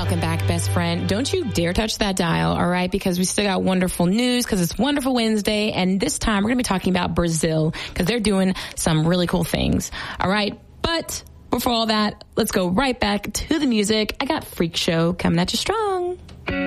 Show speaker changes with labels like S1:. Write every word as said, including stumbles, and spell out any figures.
S1: Welcome back, best friend. Don't you dare touch that dial, all right? Because we still got wonderful news because it's Wonderful Wednesday. And this time we're going to be talking about Brazil because they're doing some really cool things. All right. But before all that, let's go right back to the music. I got Freak Show coming at you strong.